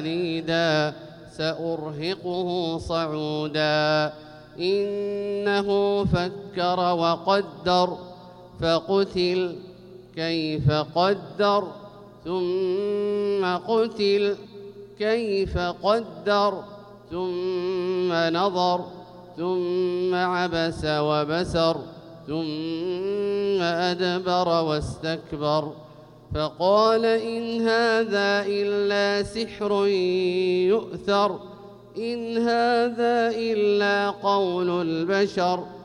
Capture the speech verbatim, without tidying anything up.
عنيدا سأرهقه صعودا إنه فكر وقدر فقتل كيف قدر ثم قتل كيف قدر ثم نظر ثم عبس وبسر ثم أدبر واستكبر فقال إن هذا إلا سحر يؤثر إن هذا إلا قول البشر